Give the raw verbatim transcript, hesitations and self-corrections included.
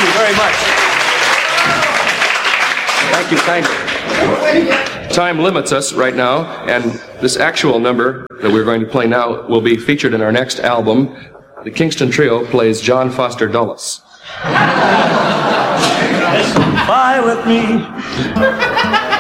you very much. Thank you kindly. Time limits us right now, and this actual number that we're going to play now will be featured in our next album. The Kingston Trio plays John Foster Dulles. Fly with me.